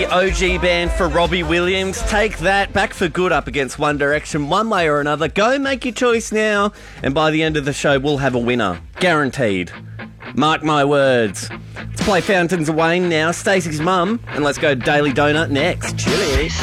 OG band for Robbie Williams. Take that, back for good up against One Direction one way or another. Go make your choice now, and by the end of the show we'll have a winner. Guaranteed. Mark my words. Let's play Fountains of Wayne now, Stacey's mum, and let's go Daily Donut next. Chilly.